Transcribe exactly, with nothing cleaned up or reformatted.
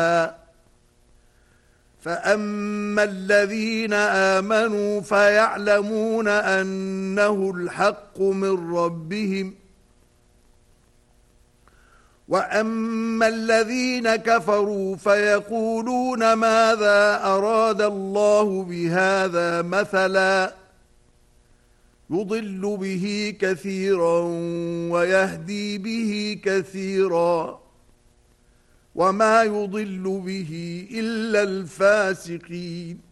فأما الذين آمنوا فيعلمون أنه الحق من ربهم وأما الذين كفروا فيقولون ماذا أراد الله بهذا مثلا يضل به كثيرا ويهدي به كثيرا وما يضل به إلا الفاسقين